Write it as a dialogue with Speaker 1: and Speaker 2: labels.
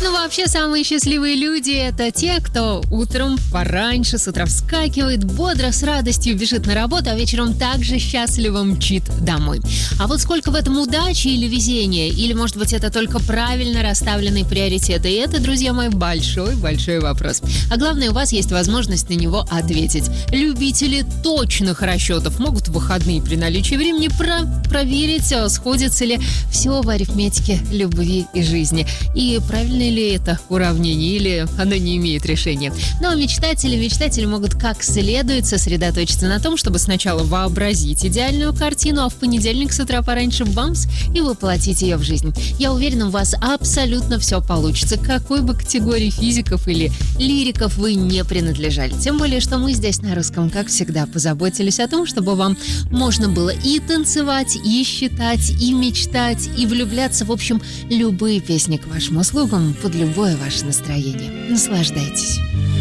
Speaker 1: Ну, вообще, самые счастливые люди – это те, кто утром пораньше, с утра вскакивает, бодро, с радостью бежит на работу, а вечером также счастливо мчит домой. А вот сколько в этом удачи или везения? Или, может быть, это только правильно расставленные приоритеты? И это, друзья мои, большой-большой вопрос. А главное, у вас есть возможность на него ответить. Любители точных расчетов могут в выходные при наличии времени проверить, сходится ли все в арифметике любви и жизни. И правильно ли это уравнение, или оно не имеет решения. Но мечтатели могут как следует сосредоточиться на том, чтобы сначала вообразить идеальную картину, а в понедельник с утра пораньше бамс и воплотить ее в жизнь. Я уверена, у вас абсолютно все получится, какой бы категории физиков или лириков вы не принадлежали. Тем более, что мы здесь на русском, как всегда, позаботились о том, чтобы вам можно было и танцевать, и считать, и мечтать, и влюбляться. В общем, любые песни к вашим услугам под любое ваше настроение. Наслаждайтесь.